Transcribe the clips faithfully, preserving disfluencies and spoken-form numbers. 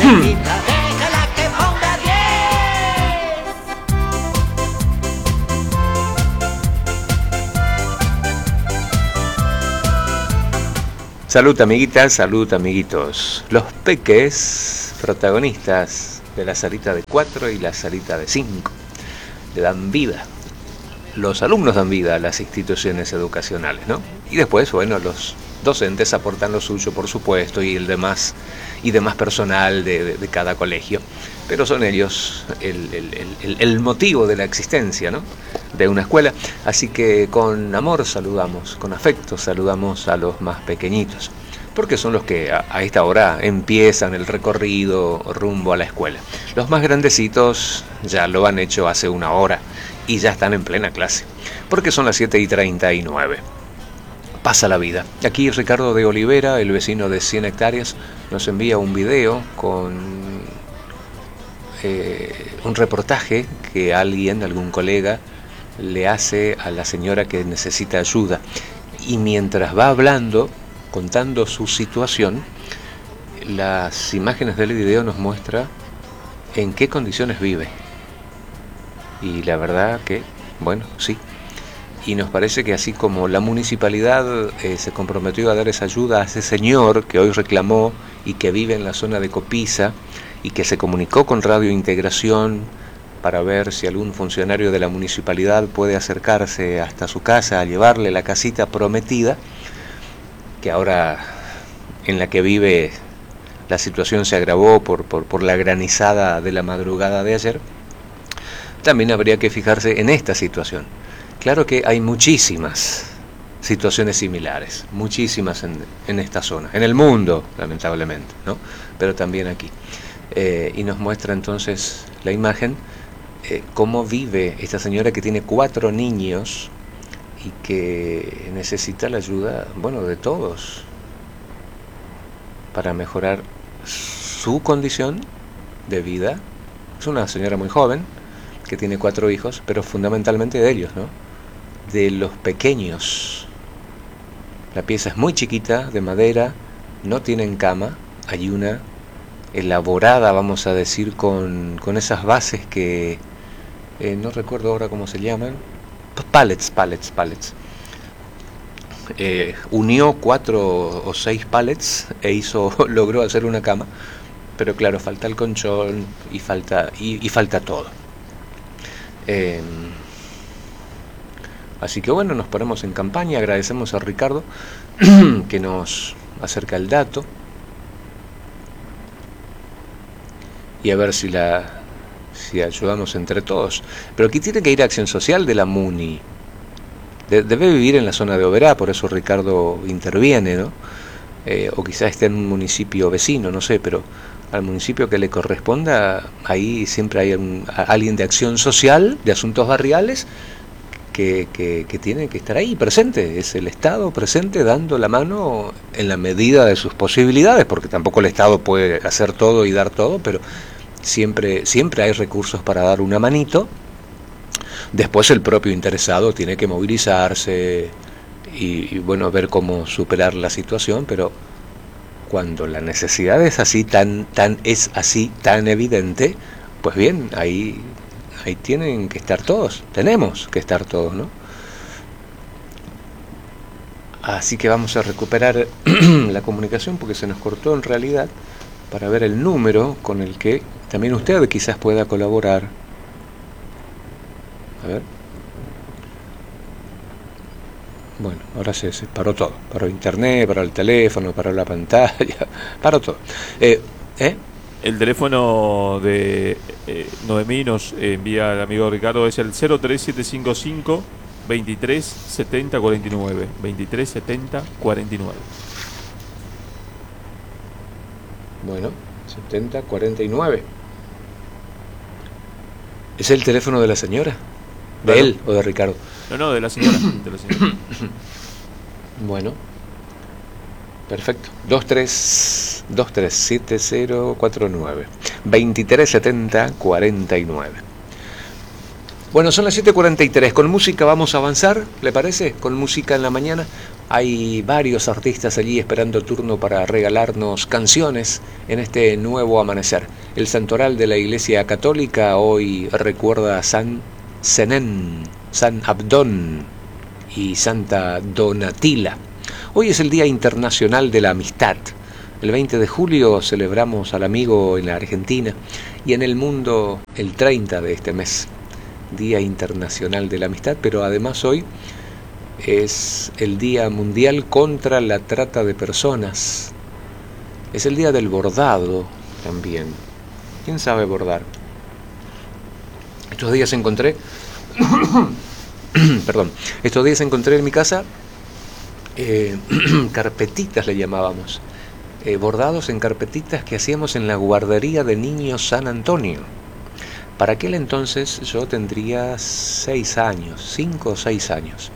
Nenita, déjala que ponga diez. Salud, amiguitas, salud, amiguitos. Los peques, protagonistas de la salita de cuatro y la salita de cinco, le dan vida. Los alumnos dan vida a las instituciones educacionales, ¿no? Y después, bueno, los docentes aportan lo suyo, por supuesto, y el demás y demás personal de, de, de cada colegio. Pero son ellos el, el, el, el motivo de la existencia, ¿no?, de una escuela. Así que con amor saludamos, con afecto saludamos a los más pequeñitos, porque son los que a, a esta hora empiezan el recorrido rumbo a la escuela. Los más grandecitos ya lo han hecho hace una hora y ya están en plena clase, porque son las siete y treinta y nueve. Pasa la vida. Aquí Ricardo de Olivera, el vecino de cien hectáreas, nos envía un video con eh, un reportaje que alguien, algún colega, le hace a la señora que necesita ayuda. Y mientras va hablando, contando su situación, las imágenes del video nos muestran en qué condiciones vive. Y la verdad que, bueno, sí. Y nos parece que así como la municipalidad eh, se comprometió a dar esa ayuda a ese señor que hoy reclamó y que vive en la zona de Copisa y que se comunicó con Radio Integración para ver si algún funcionario de la municipalidad puede acercarse hasta su casa a llevarle la casita prometida, que ahora en la que vive la situación se agravó por, por, por la granizada de la madrugada de ayer. También habría que fijarse en esta situación. Claro que hay muchísimas situaciones similares, muchísimas en, en esta zona, en el mundo, lamentablemente, ¿no? Pero también aquí. Eh, y nos muestra entonces la imagen, eh, cómo vive esta señora que tiene cuatro niños y que necesita la ayuda, bueno, de todos para mejorar su condición de vida. Es una señora muy joven que tiene cuatro hijos, pero fundamentalmente de ellos, ¿no?, de los pequeños. La pieza es muy chiquita, de madera, no tienen cama, hay una elaborada, vamos a decir, con, con esas bases que eh, no recuerdo ahora cómo se llaman, pallets, pallets, pallets. Eh, unió cuatro o seis pallets e hizo, logró hacer una cama, pero claro, falta el colchón y falta, y, y falta todo. Eh, así que bueno, nos ponemos en campaña, agradecemos a Ricardo que nos acerca el dato y a ver si la si ayudamos entre todos. Pero aquí tiene que ir Acción Social de la Muni. De, debe vivir en la zona de Oberá, por eso Ricardo interviene, ¿no? Eh, o quizás esté en un municipio vecino, no sé, pero al municipio que le corresponda, ahí siempre hay un, a, alguien de Acción Social, de Asuntos Barriales, que, que, que tiene que estar ahí presente. Es el Estado presente dando la mano en la medida de sus posibilidades, porque tampoco el Estado puede hacer todo y dar todo, pero siempre, siempre hay recursos para dar una manito. Después el propio interesado tiene que movilizarse y, y bueno, ver cómo superar la situación, pero cuando la necesidad es así tan tan es así tan evidente, pues bien, ahí ahí tienen que estar todos, tenemos que estar todos, ¿no? Así que vamos a recuperar la comunicación porque se nos cortó en realidad, para ver el número con el que también usted quizás pueda colaborar. A ver. Bueno, ahora se, se paró todo. Paró internet, paró el teléfono, paró la pantalla, paró todo. Eh, ¿eh? El teléfono de eh, Noemí nos envía el amigo Ricardo, es el cero tres siete cinco cinco, veintitrés setenta cuarenta y nueve. veintitrés setenta cuarenta y nueve. Bueno, setenta cuarenta y nueve. ¿Es el teléfono de la señora? ¿De Claro. él o de Ricardo? No, no, de la señora. De la señora. Bueno, perfecto. dos tres siete cero cuatro nueve, veintitrés setenta cuarenta y nueve. Bueno, son las siete cuarenta y tres. Con música vamos a avanzar, ¿le parece? Con música en la mañana. Hay varios artistas allí esperando turno para regalarnos canciones en este nuevo amanecer. El santoral de la Iglesia Católica hoy recuerda a San Zenén, San Abdón y Santa Donatila. Hoy es el Día Internacional de la Amistad. El veinte de julio celebramos al amigo en la Argentina y en el mundo el treinta de este mes. Día Internacional de la Amistad, pero además hoy es el Día Mundial contra la Trata de Personas. Es el Día del Bordado también. ¿Quién sabe bordar? Estos días encontré... Perdón. Estos días encontré en mi casa eh, carpetitas, le llamábamos. Eh, bordados en carpetitas que hacíamos en la guardería de niños San Antonio. Para aquel entonces yo tendría seis años, cinco o seis años.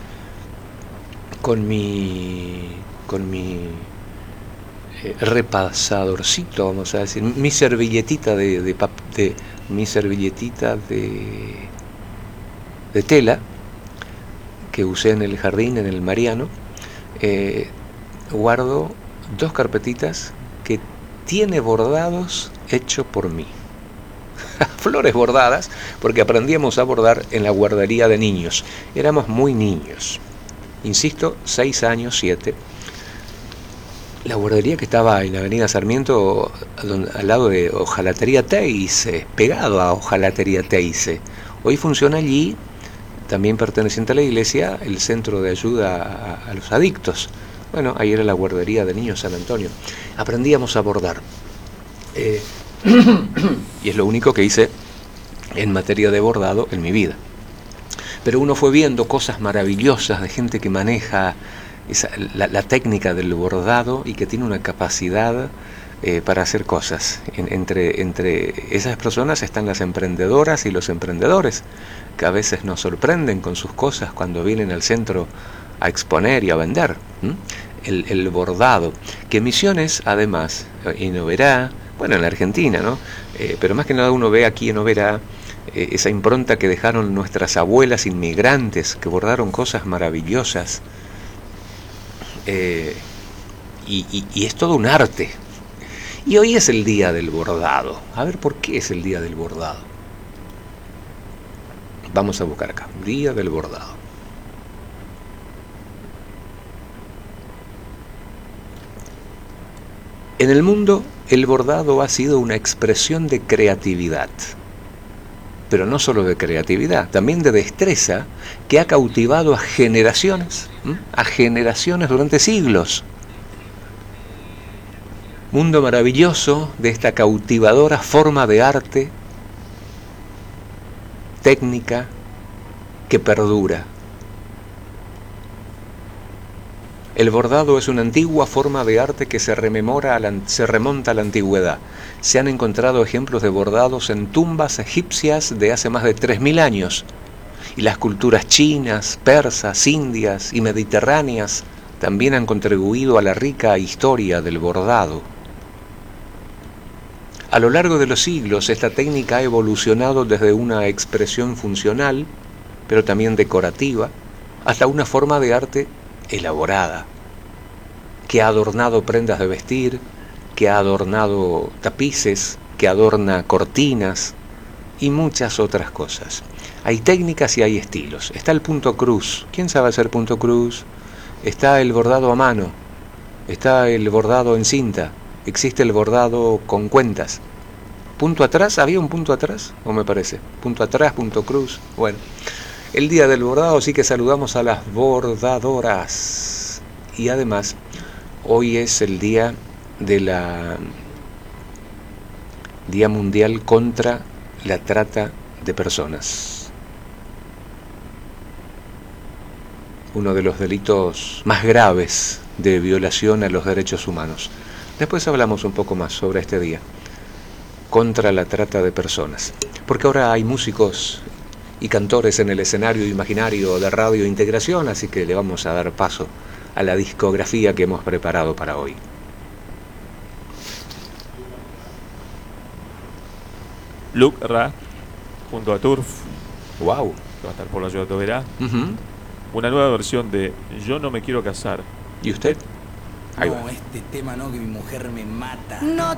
Con mi, con mi eh, repasadorcito, vamos a decir, mi servilletita de, de, pap, de mi servilletita de, de tela que usé en el jardín, en el Mariano, eh, guardo dos carpetitas que tiene bordados hechos por mí. Flores bordadas, porque aprendíamos a bordar en la guardería de niños. Éramos muy niños. Insisto, seis años, siete. La guardería que estaba en la avenida Sarmiento, al lado de Ojalatería Teise, pegado a Ojalatería Teise. Hoy funciona allí, también perteneciente a la iglesia, el centro de ayuda a, a los adictos. Bueno, ahí era la guardería de niños San Antonio. Aprendíamos a bordar. Eh, y es lo único que hice en materia de bordado en mi vida. Pero uno fue viendo cosas maravillosas de gente que maneja esa, la, la técnica del bordado y que tiene una capacidad eh, para hacer cosas. En, entre, entre esas personas están las emprendedoras y los emprendedores, que a veces nos sorprenden con sus cosas cuando vienen al centro a exponer y a vender. ¿Mm? El, el bordado, que Misiones, además, en Oberá, bueno, en la Argentina, ¿no? Eh, pero más que nada uno ve aquí en Oberá eh, esa impronta que dejaron nuestras abuelas inmigrantes, que bordaron cosas maravillosas. Eh, y, y, y es todo un arte. Y hoy es el día del bordado. A ver, ¿por qué es el día del bordado? Vamos a buscar acá, día del bordado. En el mundo, el bordado ha sido una expresión de creatividad, pero no solo de creatividad, también de destreza que ha cautivado a generaciones, ¿m? a generaciones durante siglos. Mundo maravilloso de esta cautivadora forma de arte, técnica que perdura. El bordado es una antigua forma de arte que se rememora, a la, se remonta a la antigüedad. Se han encontrado ejemplos de bordados en tumbas egipcias de hace más de tres mil años. Y las culturas chinas, persas, indias y mediterráneas también han contribuido a la rica historia del bordado. A lo largo de los siglos, esta técnica ha evolucionado desde una expresión funcional, pero también decorativa, hasta una forma de arte elaborada, que ha adornado prendas de vestir, que ha adornado tapices, que adorna cortinas y muchas otras cosas. Hay técnicas y hay estilos. Está el punto cruz. ¿Quién sabe hacer punto cruz? Está el bordado a mano, está el bordado en cinta, existe el bordado con cuentas. ¿Punto atrás? ¿Había un punto atrás? ¿O me parece? Punto atrás, punto cruz. Bueno, el día del bordado sí que saludamos a las bordadoras. Y además, hoy es el día de la Día Mundial contra la Trata de Personas. Uno de los delitos más graves de violación a los derechos humanos. Después hablamos un poco más sobre este día contra la trata de personas. Porque ahora hay músicos y cantores en el escenario imaginario de Radio Integración, así que le vamos a dar paso a la discografía que hemos preparado para hoy. Luke Ra, junto a Turf. Wow. Que va a estar por la ciudad de Oberá. Uh-huh. una nueva versión de Yo no me quiero casar. ¿Y usted? Ahí No, va. este tema no, que mi mujer me mata. No